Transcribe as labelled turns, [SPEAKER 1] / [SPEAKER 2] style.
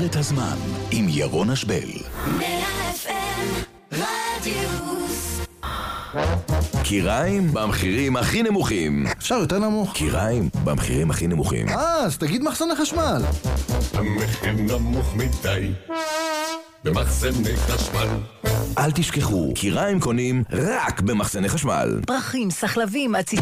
[SPEAKER 1] מנהרת הזמן עם ירון אשבל.
[SPEAKER 2] 100 FM רדיוס.
[SPEAKER 3] קיריים במחירים הכי נמוכים.
[SPEAKER 4] אפשר יותר נמוך?
[SPEAKER 3] קיריים במחירים הכי נמוכים.
[SPEAKER 4] אז תגיד מחסן החשמל.
[SPEAKER 5] המחיר נמוך מדי במחסני חשמל.
[SPEAKER 3] אל תשכחו, קיריים קונים רק במחסני חשמל.
[SPEAKER 6] פרחים, סחלבים,